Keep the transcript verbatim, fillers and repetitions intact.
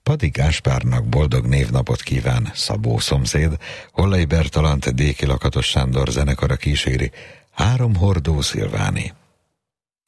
Padi Gáspárnak boldog névnapot kíván Szabó szomszéd, Hollai Bertalant, Déki Lakatos Sándor zenekara kíséri, Három hordó Szilváni.